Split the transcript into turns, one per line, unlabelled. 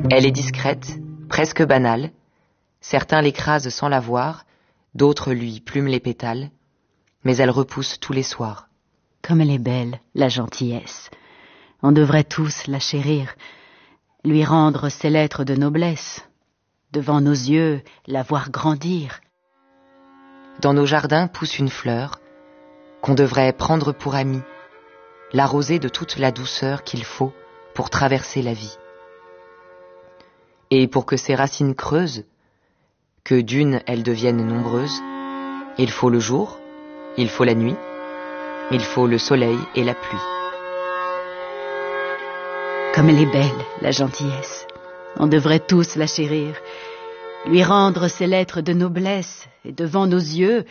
Elle est discrète, presque banale. Certains l'écrasent sans la voir, d'autres lui plument les pétales, mais elle repousse tous les soirs.
Comme elle est belle, la gentillesse. On devrait tous la chérir, lui rendre ses lettres de noblesse, devant nos yeux, la voir grandir.
Dans nos jardins pousse une fleur qu'on devrait prendre pour amie, l'arroser de toute la douceur qu'il faut pour traverser la vie. Et pour que ses racines creusent, que d'une elles deviennent nombreuses, il faut le jour, il faut la nuit, il faut le soleil et la pluie.
Comme elle est belle, la gentillesse. On devrait tous la chérir, lui rendre ses lettres de noblesse, et devant nos yeux,